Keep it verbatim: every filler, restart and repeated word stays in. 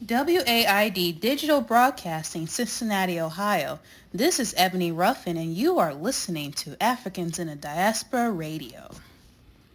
W A I D Digital Broadcasting, Cincinnati, Ohio. This is Ebony Ruffin, and you are listening to Africans in the Diaspora Radio.